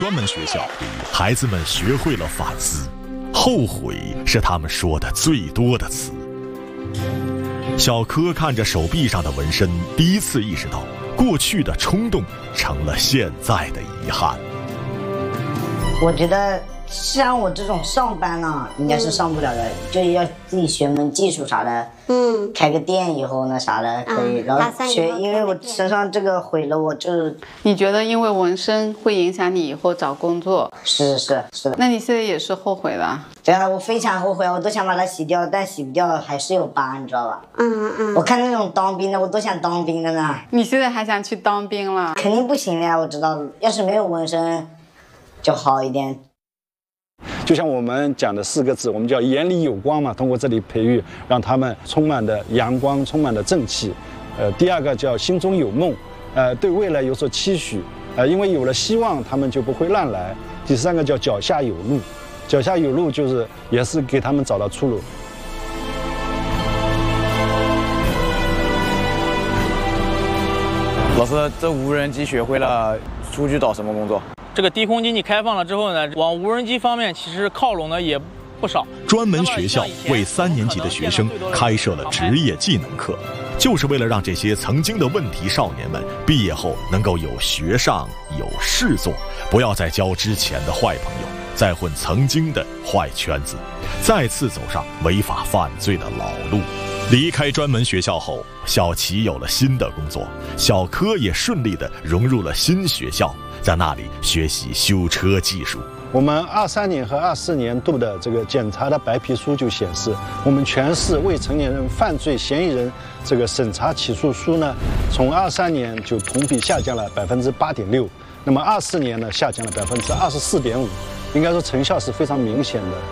专门学校，孩子们学会了反思，后悔是他们说的最多的词。小柯看着手臂上的纹身，第一次意识到过去的冲动成了现在的遗憾。 我觉得像我这种上班呢，应该是上不了的，就要自己学门技术啥的。开个店以后呢啥的可以，然后学，因为我身上这个毁了，我就。 你觉得因为纹身会影响你以后找工作？ 是的。 那你现在也是后悔了？ 对啊，我非常后悔，我都想把它洗掉，但洗不掉还是有疤，你知道吧？我看那种当兵的，我都想当兵的呢。 你现在还想去当兵了？ 肯定不行的呀，我知道，要是没有纹身就好一点。 就像我们讲的4个字，我们叫眼里有光嘛，通过这里培育，让他们充满的阳光，充满的正气。第2个叫心中有梦，对未来有所期许，因为有了希望，他们就不会乱来。第3个叫脚下有路，脚下有路就是也是给他们找到出路。 老师，这无人机学会了，出去找什么工作？ 这个低空经济开放了之后呢，往无人机方面其实靠拢的也不少。 专门学校为3年级的学生开设了职业技能课，就是为了让这些曾经的问题少年们毕业后能够有学上有事做，不要再交之前的坏朋友，再混曾经的坏圈子，再次走上违法犯罪的老路。离开专门学校后，小齐有了新的工作，小柯也顺利地融入了新学校，在那里学习修车技术。 我们23年和24年度的这个检查的白皮书就显示，我们全市未成年人犯罪嫌疑人这个审查起诉书呢，从23年就同比下降了8.6%，那么24年呢下降了24.5%，应该说成效是非常明显的。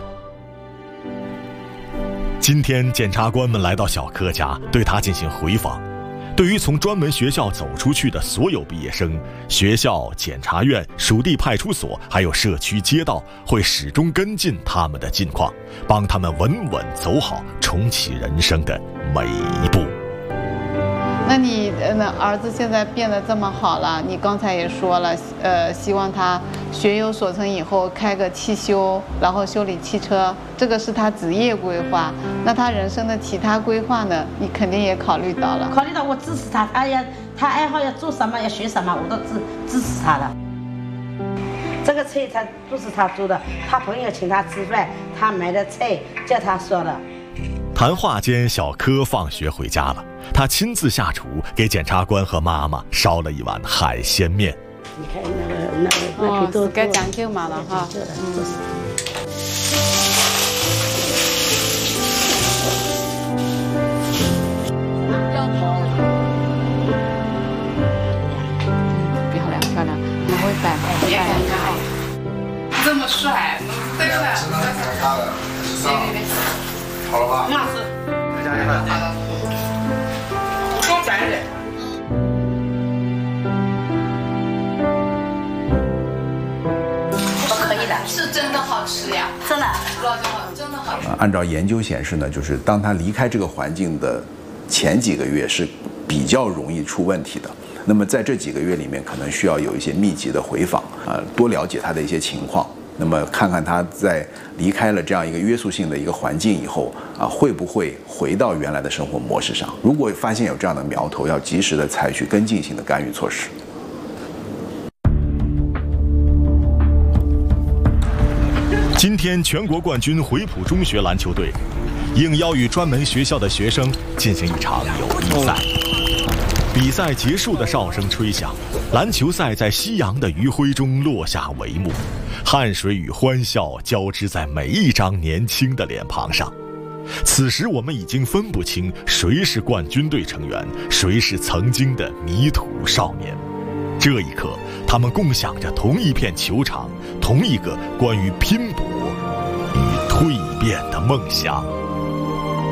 今天检察官们来到小柯家，对他进行回访。对于从专门学校走出去的所有毕业生，学校、检察院、属地派出所还有社区街道会始终跟进他们的近况，帮他们稳稳走好重启人生的每一步。 那你儿子现在变得这么好了，你刚才也说了，希望他学有所成以后开个汽修，然后修理汽车，这个是他职业规划。那他人生的其他规划呢？你肯定也考虑到了。 考虑到我支持他，他爱好要做什么要学什么，我都支持他的。这个菜他都是他做的，他朋友请他吃饭，他买的菜叫他说的。 谈话间，小柯放学回家了，他亲自下厨给检察官和妈妈烧了一碗海鲜面。 你看那个是该讲究嘛了哈。漂亮，你会摆这么帅，对吧？ 好了吧？ 那是。 加油！好的。 多加一点。可以的， 是真的好吃呀！ 真的， 老姜真的好吃。 按照研究显示呢，就是当他离开这个环境的前几个月是比较容易出问题的。那么在这几个月里面，可能需要有一些密集的回访多了解他的一些情况。那么看看他在离开了这样一个约束性的一个环境以后会不会回到原来的生活模式上？如果发现有这样的苗头，要及时的采取跟进性的干预措施。 今天全国冠军回浦中学篮球队应邀与专门学校的学生进行一场友谊赛。比赛结束的哨声吹响，篮球赛在夕阳的余晖中落下帷幕，汗水与欢笑交织在每一张年轻的脸庞上。此时我们已经分不清谁是冠军队成员，谁是曾经的迷途少年。这一刻，他们共享着同一片球场，同一个关于拼搏与蜕变的梦想。